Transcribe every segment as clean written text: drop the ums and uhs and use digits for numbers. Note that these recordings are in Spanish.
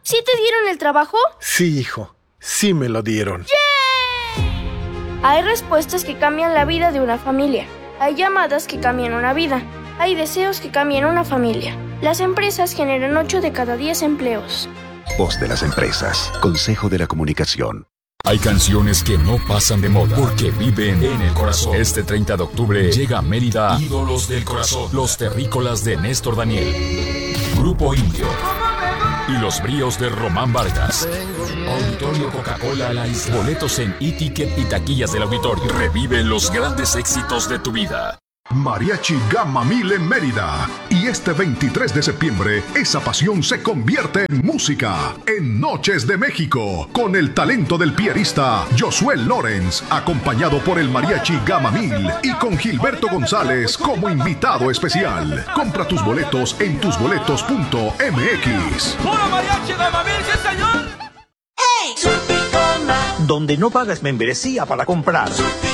¿Sí te dieron el trabajo? Sí, hijo. Sí me lo dieron. ¡Yay! Hay respuestas que cambian la vida de una familia. Hay llamadas que cambian una vida. Hay deseos que cambian una familia. Las empresas generan 8 de cada 10 empleos. Voz de las empresas. Consejo de la Comunicación. Hay canciones que no pasan de moda porque viven en el corazón. Este 30 de octubre llega a Mérida Ídolos del Corazón, Los Terrícolas de Néstor Daniel, Grupo Indio y Los Bríos de Román Vargas. Auditorio Coca-Cola La Isla. Boletos en e-ticket y taquillas del auditorio. Revive los grandes éxitos de tu vida. Mariachi Gama 1000 en Mérida. Y este 23 de septiembre, esa pasión se convierte en música. En Noches de México, con el talento del pianista Josué Lorenz, acompañado por el Mariachi Gama 1000 y con Gilberto González como invitado especial. Compra tus boletos en tusboletos.mx. ¡Puro Mariachi Gama 1000, sí señor! ¡Hey! Donde no pagas membresía para comprar.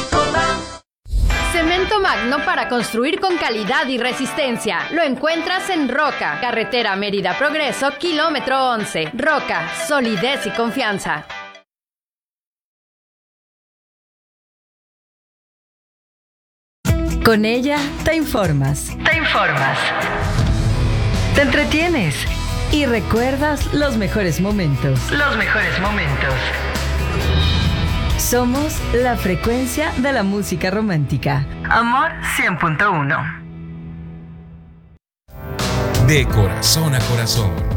Cemento Magno para construir con calidad y resistencia. Lo encuentras en Roca, carretera Mérida Progreso, kilómetro 11. Roca, solidez y confianza. Con ella te informas. Te entretienes y recuerdas los mejores momentos. Somos la frecuencia de la música romántica. Amor 100.1. De corazón a corazón.